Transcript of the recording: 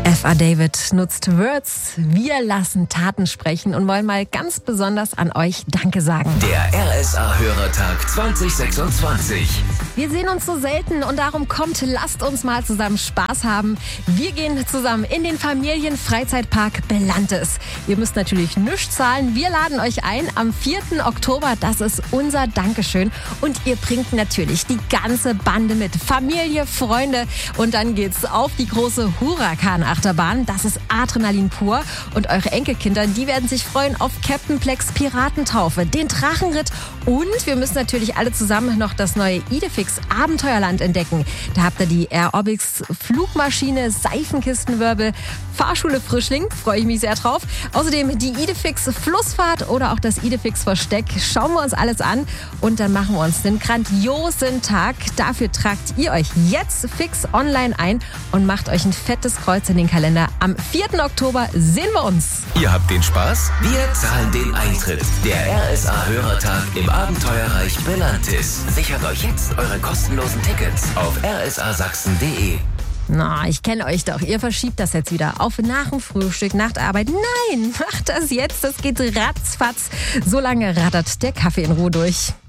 F.A. David nutzt Words, wir lassen Taten sprechen und wollen mal ganz besonders an euch Danke sagen. Der RSA-Hörertag 2026. Wir sehen uns so selten und darum kommt, lasst uns mal zusammen Spaß haben. Wir gehen zusammen in den Familienfreizeitpark Belantes. Ihr müsst natürlich nichts zahlen. Wir laden euch ein am 4. Oktober. Das ist unser Dankeschön. Und ihr bringt natürlich die ganze Bande mit. Familie, Freunde. Und dann geht's auf die große Huracan-Achterbahn. Das ist Adrenalin pur. Und eure Enkelkinder, die werden sich freuen auf Captain Plex Piratentaufe, den Drachenritt. Und wir müssen natürlich alle zusammen noch das neue Idefix Abenteuerland entdecken. Da habt ihr die Aerobics Flugmaschine, Seifenkistenwirbel, Fahrschule Frischling, freue ich mich sehr drauf. Außerdem die Idefix Flussfahrt oder auch das Idefix Versteck. Schauen wir uns alles an und dann machen wir uns den grandiosen Tag. Dafür tragt ihr euch jetzt fix online ein und macht euch ein fettes Kreuz in den Kalender. Am 4. Oktober sehen wir uns. Ihr habt den Spaß? Wir zahlen den Eintritt. Der RSA-Hörertag im Abenteuerreich Belantes. Sichert euch jetzt eure kostenlosen Tickets auf rsasachsen.de. Na, ich kenne euch doch. Ihr verschiebt das jetzt wieder auf nach dem Frühstück, nach der Arbeit. Nein, macht das jetzt. Das geht ratzfatz. So lange rattert der Kaffee in Ruhe durch.